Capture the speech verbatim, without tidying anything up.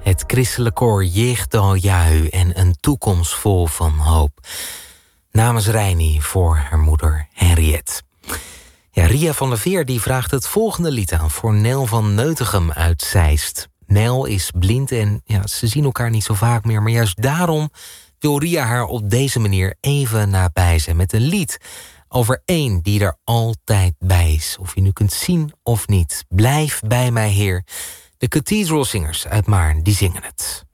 Het christelijk koor Jegdo Jahu en een toekomst vol van hoop. Namens Reini voor haar moeder Henriette. Ja, Ria van der Veer die vraagt het volgende lied aan voor Nel van Neutegem uit Zeist. Nel is blind en ja, ze zien elkaar niet zo vaak meer, maar juist daarom wil Ria haar op deze manier even nabij zijn met een lied over één die er altijd bij is. Of je nu kunt zien of niet. Blijf bij mij, Heer. De Cathedral Singers uit Maarn, die zingen het.